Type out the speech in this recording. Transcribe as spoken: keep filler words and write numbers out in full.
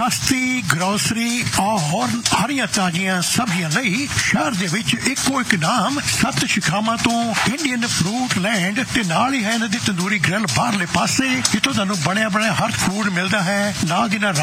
ਸਸਤੀ ਗਰੋਸਰੀ ਔਰ ਹਰੀਆਂ ਤਾਜ਼ੀਆਂ ਸਬਜ਼ੀਆਂ ਲਈ ਸ਼ਹਿਰ ਦੇ ਵਿੱਚ ਇੱਕੋ ਇੱਕ ਨਾਮ ਸੱਤ ਸ਼ਿਖਾਵਾਂ ਤੋਂ ਇੰਡੀਅਨ ਫਰੂਟ ਲੈਂਡ ਤੇ ਨਾਲ ਹੀ ਹੈ ਇਹਨਾਂ ਦੀ ਤੰਦੂਰੀ ਗ੍ਰਿਲ ਬਾਹਰਲੇ ਪਾਸੇ ਜਿੱਥੋਂ ਤੁਹਾਨੂੰ ਬਣਿਆ ਬਣਿਆ ਹਰ ਫੂਡ ਮਿਲਦਾ ਹੈ। ਨਾਲ ਦੀ ਨਾਲ